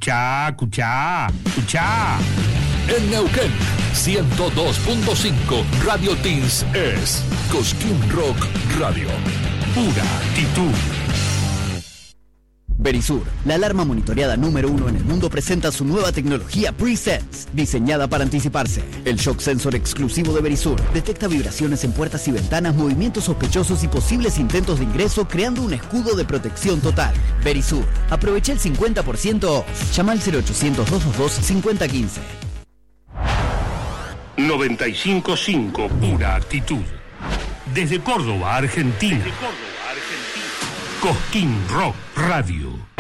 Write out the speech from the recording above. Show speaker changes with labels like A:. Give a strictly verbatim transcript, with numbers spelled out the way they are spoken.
A: Escuchá, escuchá, escuchá.
B: En Neuquén, ciento dos punto cinco, Radio Teens es Cosquín Rock Radio.
A: Pura actitud.
C: Verisur, la alarma monitoreada número uno en el mundo, presenta su nueva tecnología Pre-Sense, diseñada para anticiparse. El shock sensor exclusivo de Verisur detecta vibraciones en puertas y ventanas, movimientos sospechosos y posibles intentos de ingreso, creando un escudo de protección total. Verisur, aprovecha el cincuenta por ciento off. Llama al cero ochocientos, doscientos veintidós, cincuenta quince.
A: noventa y cinco punto cinco, pura actitud. Desde Córdoba, Argentina. Desde Córdoba, Argentina. Cosquín Rock Radio.